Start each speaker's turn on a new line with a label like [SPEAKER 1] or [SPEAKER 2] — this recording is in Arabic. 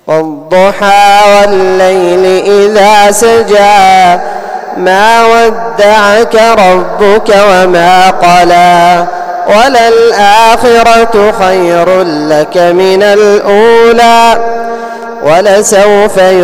[SPEAKER 1] والضحى والليل إذا سجى ما ودعك ربك وما قلى وللآخرة خير لك من الأولى ولسوف